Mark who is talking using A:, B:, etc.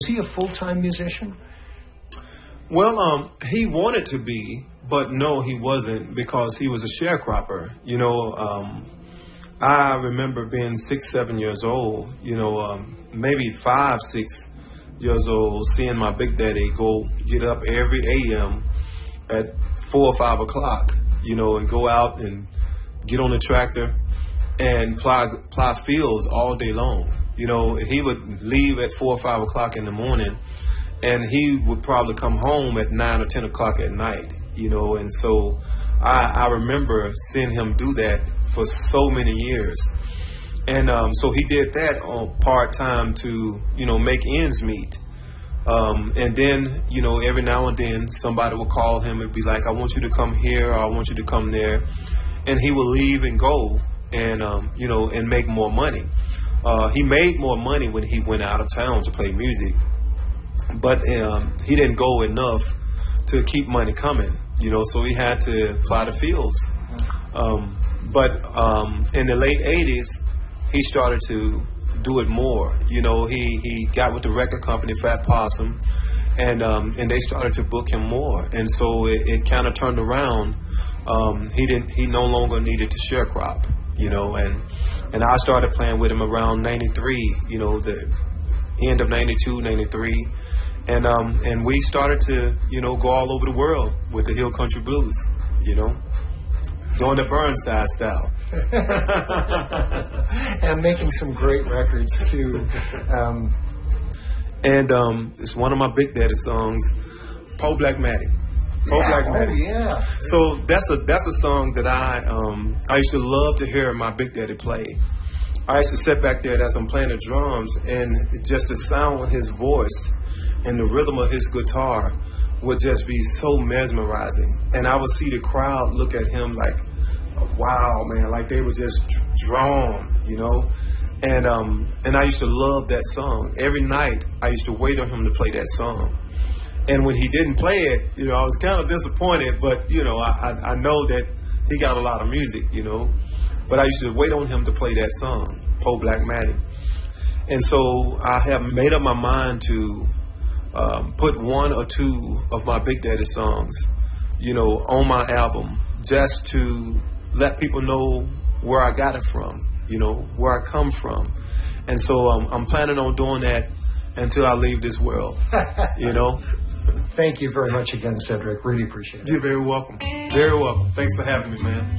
A: Is he a full-time musician?
B: Well, he wanted to be, but no, he wasn't, because he was a sharecropper. I remember being 6, 7 years old, maybe 5, 6 years old, seeing my Big Daddy get up every AM at 4 or 5 o'clock, and go out and get on the tractor and plow fields all day long. He would leave at 4 or 5 o'clock in the morning, and he would probably come home at 9 or 10 o'clock at night, and so I remember seeing him do that for so many years. And so he did that on part-time to, make ends meet. And then, every now and then somebody would call him and be like, I want you to come here, or I want you to come there. And he would leave and go and, and make more money. He made more money when he went out of town to play music. But he didn't go enough to keep money coming, so he had to plow the fields. But in the late 80s, he started to do it more. He got with the record company, Fat Possum, and they started to book him more. And so it kind of turned around. He no longer needed to sharecrop, and I started playing with him around 93, the end of 92, 93. And we started to, go all over the world with the Hill Country Blues, doing the Burnside style.
A: And making some great records, too.
B: It's one of my Big Daddy songs, Po Black Matty. Black Matty.
A: Oh, yeah.
B: So that's a song that I used to love to hear my Big Daddy play. I used to sit back there as I'm playing the drums, and just the sound of his voice and the rhythm of his guitar would just be so mesmerizing. And I would see the crowd look at him like, wow, man, like they were just drawn, And I used to love that song. Every night I used to wait on him to play that song. And when he didn't play it, I was kind of disappointed, but, I know that he got a lot of music, But I used to wait on him to play that song, Po Black Matty. And so I have made up my mind to put 1 or 2 of my Big Daddy songs, on my album, just to let people know where I got it from, where I come from. And so I'm planning on doing that until I leave this world,
A: Thank you very much again, Cedric. Really appreciate it.
B: You're very welcome. Very welcome. Thanks for having me, man.